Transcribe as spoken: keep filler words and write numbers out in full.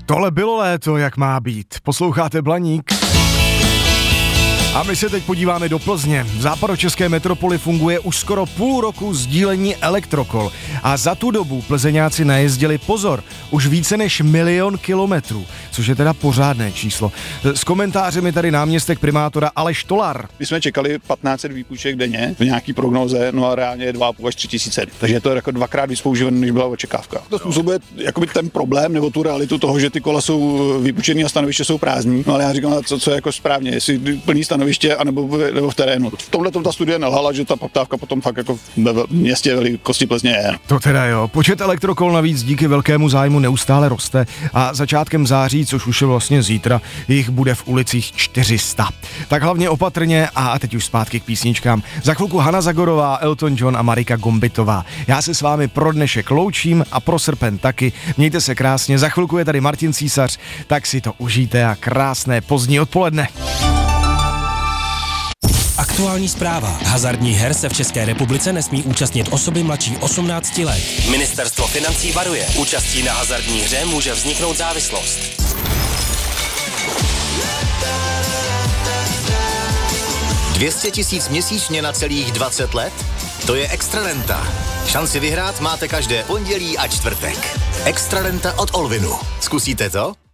Tohle bylo léto, jak má být. Posloucháte Blaník? A my se teď podíváme do Plzně. V západočeské metropoli funguje už skoro půl roku sdílení elektrokol. A za tu dobu Plzeňáci najezdili, pozor, už více než milion kilometrů, což je teda pořádné číslo. S komentářem je tady náměstek primátora Aleš Tolar. My jsme čekali patnáct set výpůjček denně v nějaký prognoze, no a reálně je dva a půl až tři tisíce. Takže je to jako dvakrát víc používané, než byla očekávka. To způsobuje jakoby ten problém nebo tu realitu toho, že ty kola jsou vypůjčený a stanoviště jsou prázdní. No ale já říkám, co, co je jako správně, jestli plný stanoviště anebo v, nebo v terénu. V tomhle ta studie nelhala, že ta poptávka potom fakt jako ve městě velikosti Plzně je. To teda jo. Počet elektrokol navíc díky velkému zájmu neustále roste a začátkem září, což už je vlastně zítra, jich bude v ulicích čtyři sta. Tak hlavně opatrně a teď už zpátky k písničkám. Za chvilku Hana Zagorová, Elton John a Marika Gombitová. Já se s vámi pro dnešek loučím a pro srpen taky. Mějte se krásně, za chvilku je tady Martin Císař, tak si to užijte a krásné pozdní odpoledne. Aktuální zpráva. Hazardních her se v České republice nesmí účastnit osoby mladší osmnácti let. Ministerstvo financí varuje. Účastí na hazardní hře může vzniknout závislost. dvě stě tisíc měsíčně na celých dvacet let? To je Extrarenta. Šanci vyhrát máte každé pondělí a čtvrtek. Extrarenta od Olvinu. Zkusíte to?